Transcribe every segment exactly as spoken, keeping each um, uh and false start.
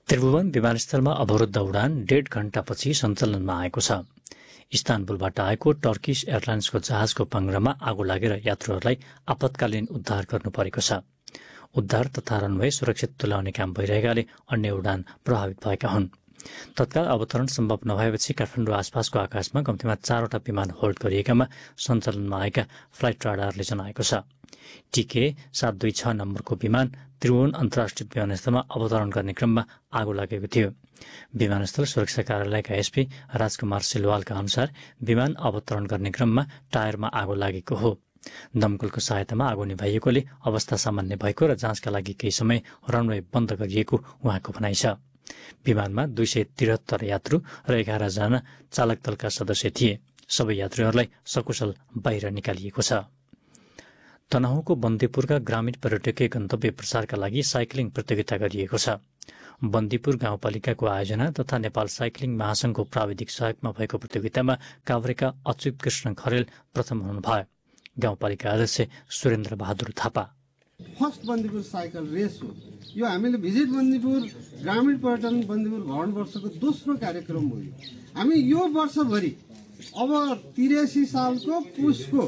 त्रिभुवन विमानस्थलमा अवरुद्ध उडान डेढ घण्टापछि सञ्चालनमा आएको छ। इस्तानबुलबाट आएको टर्किस एयरलाइन्सको जहाजको पाङ्ग्रामा आगो लागेर यात्रुहरूलाई आपतकालीन उद्धार गर्नु परेको छ। उद्धार तथा रनवे सुरक्षित तुल्याउने काम भइरहेकाले अन्य उडान प्रभावित भएका हुन्। तत्काल अवतरण सम्भव नभएपछि काठमाडौँ आसपासको आकाशमा कम्तीमा चारवटा विमान होल्ड गरिएकामा सञ्चालनमा आएका फ्लाइट राडारले जनाएको छ। टिके सात दुई छ नम्बरको विमान त्रिभुवन अन्तर्राष्ट्रिय विमानस्थलमा अवतरण गर्ने क्रममा आगो लागेको थियो। विमानस्थल सुरक्षा कार्यालयका एसपी राजकुमार सिलवालका अनुसार विमान अवतरण गर्ने क्रममा टायरमा आगो लागेको हो। दमकलको सहायतामा आगो निभाइएकोले अवस्था सामान्य भएको र जाँचका लागि केही समय रनवे बन्द गरिएको उहाँको भनाइ छ। विमानमा दुई सय त्रिहत्तर यात्रु र एघार जना चालक दलका सदस्य थिए। सबै यात्रुहरूलाई सकुशल बाहिर निकालिएको छ। तनहुँको बन्दीपुरका ग्रामीण पर्यटकीय गन्तव्य प्रचारका लागि साइक्लिङ प्रतियोगिता गरिएको छ। बन्दीपुर गाउँपालिकाको आयोजना तथा नेपाल साइक्लिङ महासंघको प्राविधिक सहयोगमा भएको प्रतियोगितामा काभ्रेका अच्युत कृष्ण खरेल प्रथम हुनुभयो। गाउँपालिका अध्यक्ष Surendra Bahadur Thapa first Bandipur cycle race हो यो। हामीले भिजिट बन्दीपुर ग्रामीण पर्यटन बन्दीपुर भ्रमण वर्षको दोस्रो कार्यक्रम हो। हामी यो वर्षभरि अब तिरासी सालको पुसको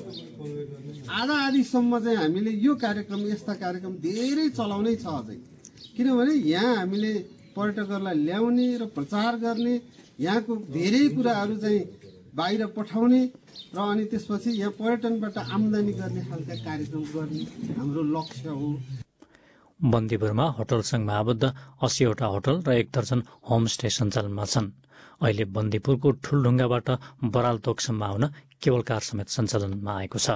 आधा आधीसम्म चाहिँ हामीले यो कार्यक्रम यस्ता कार्यक्रम धेरै चलाउनै छ अझै। किनभने यहाँ हामीले पर्यटकहरूलाई ल्याउने र प्रचार गर्ने, यहाँको धेरै कुराहरू चाहिँ बाहिर पठाउने र अनि त्यसपछि यहाँ पर्यटनबाट आम्दानी गर्ने खालका कार्यक्रम गर्ने हाम्रो लक्ष्य हो। बन्दीपुरमा होटल संघमा आबद्ध अस्सीवटा होटल र एक दर्जन होमस्टे सञ्चालनमा छन्। अहिले बन्दीपुरको ठुलढुङ्गाबाट बरालतोकसम्म आउन केवल कार समेत सञ्चालनमा आएको छ।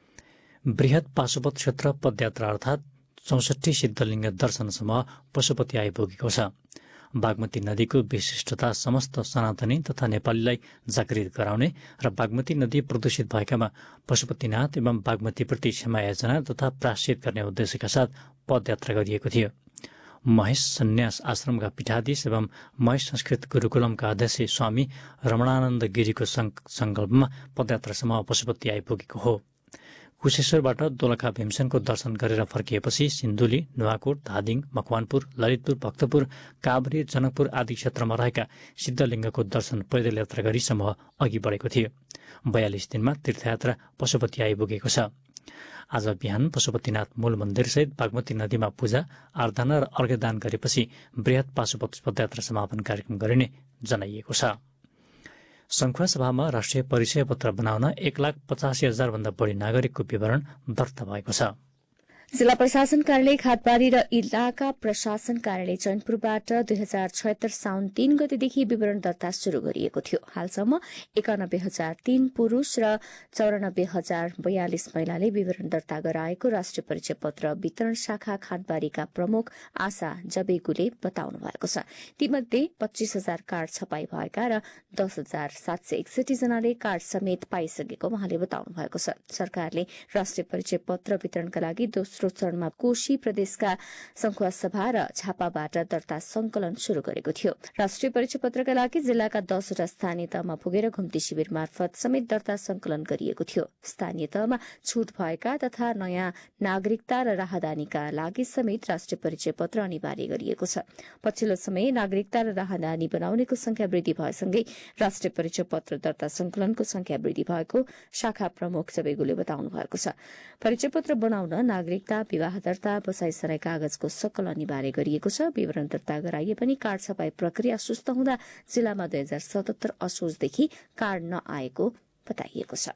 बृहत पाशुपत क्षेत्र पदयात्रा अर्थात् चौसठी सिद्धलिङ्ग दर्शनसम्म पशुपति आइपुगेको छ। बागमती नदीको विशिष्टता समस्त सनातनी तथा नेपालीलाई जागृत गराउने र बागमती नदी प्रदूषित भएकामा पशुपतिनाथ एवं बागमतीप्रति क्षमा याचना तथा प्रायश्चित गर्ने उद्देश्यका साथ पदयात्रा गरिएको थियो। महेश सन्यास आश्रमका पीठाधीश एवं महेश संस्कृत गुरुकुलमका अध्यक्ष स्वामी रमणानन्द गिरीको संकल्पमा पदयात्रासम्म पशुपति आइपुगेको हो। कुशेश्वरबाट दोलखा भीमसेनको दर्शन गरेर फर्किएपछि सिन्धुली, नुवाकोट, धादिङ, मकवानपुर, ललितपुर, भक्तपुर, काभ्रे, जनकपुर आदि क्षेत्रमा रहेका सिद्धलिङ्गको दर्शन पैदल यात्रा गरी समूह अघि बढेको थियो। बयालिस दिनमा तीर्थयात्रा पशुपति आइपुगेको छ। आज बिहान पशुपतिनाथ मूल मन्दिरसहित बागमती नदीमा पूजा आराधना र अर्घ्यदान गरेपछि बृहत पाशुपत पदयात्रा समापन कार्यक्रम गरिने जनाइएको छ। संखुवा सभामा राष्ट्रिय परिचय पत्र बनाउन एक लाख पचासी हजार भन्दा बढ़ी नागरिकको विवरण दर्ता भएको छ। जिल्ला प्रशासन कार्यालय खातबारी र इलाका प्रशासन कार्यालय चैनपुरबाट दुई हजार छयत्तर साउन तीन गतेदेखि विवरण दर्ता शुरू गरिएको थियो। हालसम्म एकानब्बे हजार तीन पुरूष र चौरानब्बे हजार बयालिस महिलाले विवरण दर्ता गराएको राष्ट्रिय परिचय पत्र वितरण शाखा खातबारीका प्रमुख आशा जबेगुले बताउनु भएको छ। तीमध्ये पच्चीस हजार कार्ड छपाई भएका र दस हजार सात सय एकसठी जनाले कार्ड समेत पाइसकेको उहाँले बताउनु भएको छ। सरकारले राष्ट्रिय परिचय पत्र वितरणका लागि दोस्रो चरणमा कोशी प्रदेशका संखुवा सभा र झापाबाट दर्ता संकलन शुरू गरेको थियो। राष्ट्रिय परिचय पत्रका लागि जिल्लाका दसवटा स्थानीय तहमा पुगेर घुम्ती शिविर मार्फत समेत दर्ता संकलन गरिएको थियो। स्थानीय तहमा छूट भएका तथा नयाँ नागरिकता र राहदानीका लागि समेत राष्ट्रिय परिचय पत्र अनिवार्य गरिएको छ। पछिल्लो समय नागरिकता र राहदानी बनाउनेको संख्या वृद्धि भएसँगै राष्ट्रिय परिचय पत्र दर्ता संकलनको संख्या वृद्धि भएको शाखा प्रमुख जबेगुले बताउनु भएको छ। परिचय पत्र बनाउन नागरिक विवाह दर्ता बसाइसराई कागजको सकल अनिवार्य गरिएको छ। विवरण दर्ता गराइए पनि कार्ड छपाई प्रक्रिया सुस्त हुँदा जिल्लामा दुई हजार सतहत्तर असोजदेखि कार्ड नआएको बताइएको छ।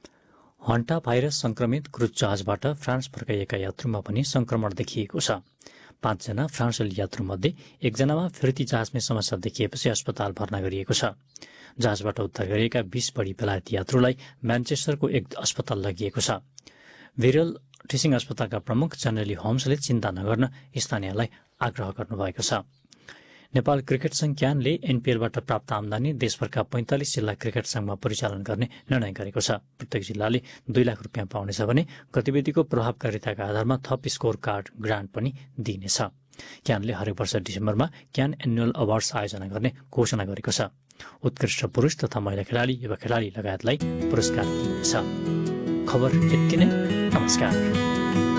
हन्टा भाइरस संक्रमित क्रुज जहाजबाट फ्रान्स फर्काइएका यात्रुमा पनि संक्रमण देखिएको छ। पाँचजना फ्रान्सेली यात्रुमध्ये एकजनामा फिर्ती जहाजमै समस्या देखिएपछि अस्पताल भर्ना गरिएको छ। जहाजबाट उद्धार गरिएका बीस बढ़ी बेलायती यात्रुलाई म्यान्चेस्टरको एक अस्पताल लगिएको छ। भिरल टिसिङ अस्पतालका प्रमुख जनरली होम्सले चिन्ता नगर्न स्थानीयलाई आग्रह गर्नुभएको छ। नेपाल क्रिकेट संघ क्यानले एनपीएलबाट प्राप्त आमदानी देशभरका पैंतालिस जिल्ला क्रिकेट संघमा परिचालन गर्ने निर्णय गरेको छ। प्रत्येक जिल्लाले दुई लाख रुपियाँ पाउनेछ भने गतिविधिको प्रभावकारिताका आधारमा थप स्कोर कार्ड ग्रान्ट पनि दिइनेछ। क्यानले हरेक वर्ष डिसेम्बरमा क्यान एन्युअल अवार्ड्स आयोजना गर्ने घोषणा गरेको छ। उत्कृष्ट पुरुष तथा महिला खेलाडी, युवा खेलाडी लगायतलाई पुरस्कार दिइनेछ। खबर यति नै। नमस्कार।